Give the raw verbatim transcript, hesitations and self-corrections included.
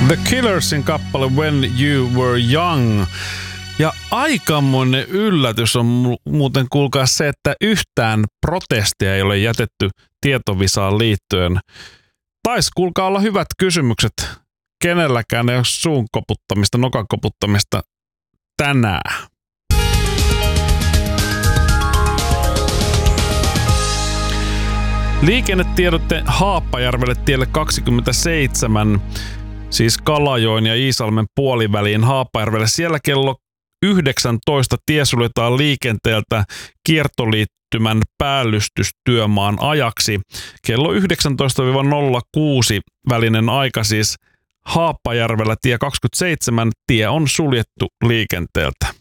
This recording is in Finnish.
The Killersin kappale When You Were Young. Ja aikamoinen yllätys on muuten kuulkaa se, että yhtään protestia ei ole jätetty tietovisaan liittyen. Taisi kuulkaa olla hyvät kysymykset. Kenelläkään ei ole suun koputtamista, nokan koputtamista tänään. Liikennetiedotte Haapajärvelle tielle kaksikymmentäseitsemän, siis Kalajoen ja Iisalmen puoliväliin Haapajärvelle. Siellä kello yhdeksäntoista tie suljetaan liikenteeltä kiertoliittymän päällystystyömaan ajaksi. Kello yhdeksäntoista nolla kuusi välinen aika siis Haapajärvellä tie kaksikymmentäseitsemän, tie on suljettu liikenteeltä.